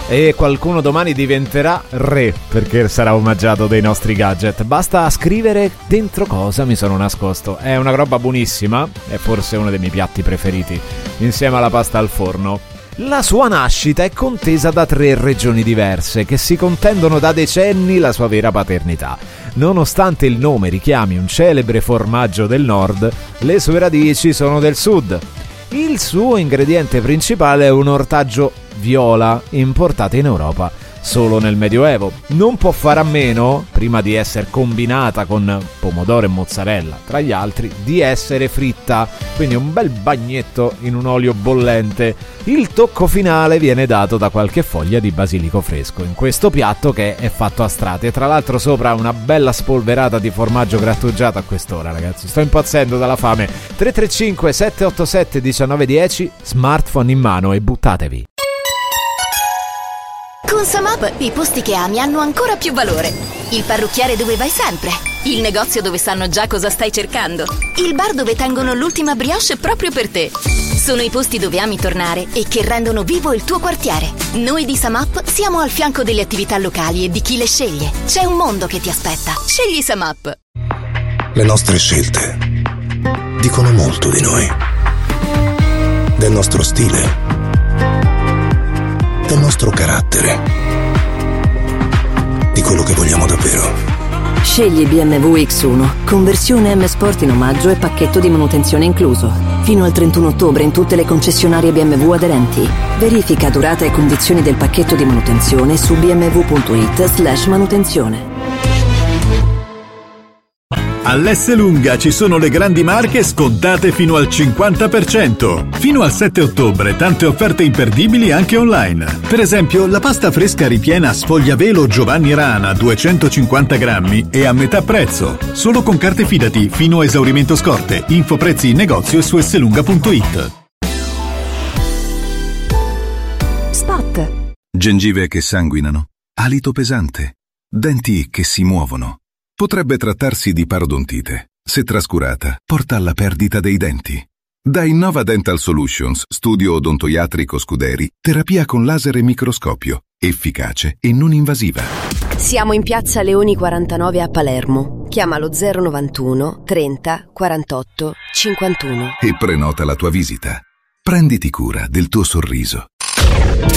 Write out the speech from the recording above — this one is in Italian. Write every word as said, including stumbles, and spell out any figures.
e qualcuno domani diventerà re perché sarà omaggiato dei nostri gadget. Basta scrivere dentro cosa mi sono nascosto. È una roba buonissima, è forse uno dei miei piatti preferiti insieme alla pasta al forno. La sua nascita è contesa da tre regioni diverse che si contendono da decenni la sua vera paternità. Nonostante il nome richiami un celebre formaggio del nord, le sue radici sono del sud. Il suo ingrediente principale è un ortaggio viola importato in Europa solo nel Medioevo. Non può fare a meno, prima di essere combinata con pomodoro e mozzarella, tra gli altri, di essere fritta, quindi un bel bagnetto in un olio bollente. Il tocco finale viene dato da qualche foglia di basilico fresco in questo piatto che è fatto a strati, e tra l'altro sopra una bella spolverata di formaggio grattugiato. A quest'ora, ragazzi, sto impazzendo dalla fame. Tre tre cinque sette otto sette uno nove uno zero, smartphone in mano e buttatevi. Con Samap i posti che ami hanno ancora più valore. Il parrucchiere dove vai sempre, il negozio dove sanno già cosa stai cercando, il bar dove tengono l'ultima brioche proprio per te. Sono i posti dove ami tornare e che rendono vivo il tuo quartiere. Noi di Samap siamo al fianco delle attività locali e di chi le sceglie. C'è un mondo che ti aspetta. Scegli Samap. Le nostre scelte dicono molto di noi, del nostro stile, del nostro carattere, di quello che vogliamo davvero. Scegli B M W X uno, conversione M Sport in omaggio e pacchetto di manutenzione incluso. Fino al trentuno ottobre in tutte le concessionarie B M W aderenti. Verifica durata e condizioni del pacchetto di manutenzione su bmw.it slash manutenzione. All'Esselunga ci sono le grandi marche scontate fino al cinquanta per cento. Fino al sette ottobre tante offerte imperdibili anche online. Per esempio la pasta fresca ripiena Sfogliavelo Giovanni Rana duecentocinquanta grammi e a metà prezzo. Solo con carte Fidati fino a esaurimento scorte. Info prezzi in negozio e su esselunga punto it. Spot. Gengive che sanguinano, alito pesante, denti che si muovono. Potrebbe trattarsi di parodontite. Se trascurata, porta alla perdita dei denti. Da Innova Dental Solutions, studio odontoiatrico Scuderi, terapia con laser e microscopio, efficace e non invasiva. Siamo in piazza Leoni quarantanove a Palermo. Chiamalo zero novantuno trenta quarantotto cinquantuno e prenota la tua visita. Prenditi cura del tuo sorriso.